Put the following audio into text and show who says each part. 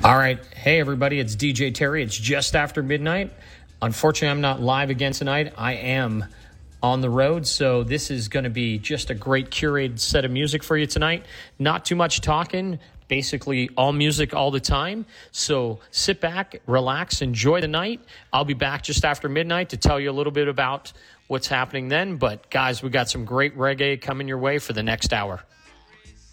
Speaker 1: All right. Hey, everybody. It's DJ Terry. It's just after midnight. Unfortunately, I'm not live again tonight. I am on the road, so this is going to be just a great curated set of music for you tonight. Not too much talking, basically all music all the time. So sit back, relax, enjoy the night. I'll be back just after midnight to tell you a little bit about what's happening then. But, guys, we got some great reggae coming your way for the next hour.